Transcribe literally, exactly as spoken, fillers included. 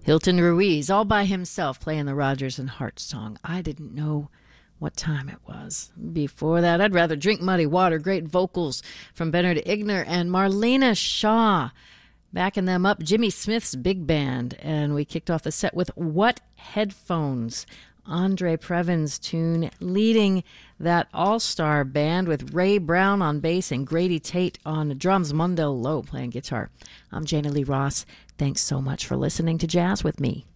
Hilton Ruiz, all by himself, playing the Rodgers and Hart song. I didn't know what time it was. Before that, I'd Rather Drink Muddy Water. Great vocals from Bernard Igner and Marlena Shaw. Backing them up, Jimmy Smith's Big Band. And we kicked off the set with What Headphones? Andre Previn's tune, leading that all-star band with Ray Brown on bass and Grady Tate on drums, Mundell Lowe playing guitar. I'm Jana Lee Ross. Thanks so much for listening to Jazz with Me.